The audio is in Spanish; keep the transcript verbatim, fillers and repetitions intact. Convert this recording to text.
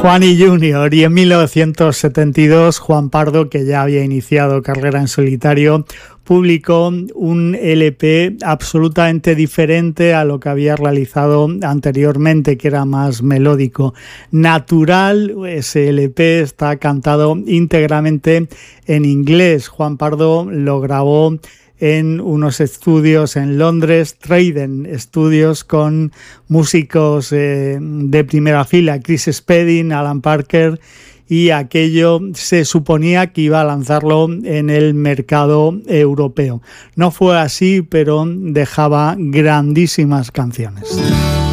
Juani Junior y en mil novecientos setenta y dos Juan Pardo, que ya había iniciado carrera en solitario, publicó un L P absolutamente diferente a lo que había realizado anteriormente, que era más melódico. Natural, ese L P está cantado íntegramente en inglés. Juan Pardo lo grabó en unos estudios en Londres, Trident Studios, con músicos eh, de primera fila, Chris Spedding, Alan Parker, y aquello se suponía que iba a lanzarlo en el mercado europeo. No fue así, pero dejaba grandísimas canciones.